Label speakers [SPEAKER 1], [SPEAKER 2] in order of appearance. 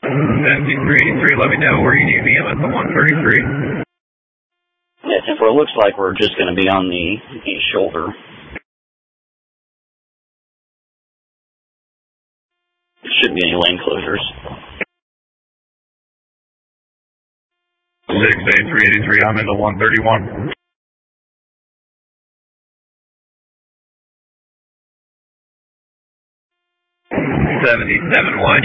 [SPEAKER 1] 7383, let me know where you need me. I'm at the 133.
[SPEAKER 2] Yeah, 10-4, looks like we're just going to be on the east shoulder. Shouldn't be any lane closures.
[SPEAKER 1] 68383, I'm in the 131. 77 wide.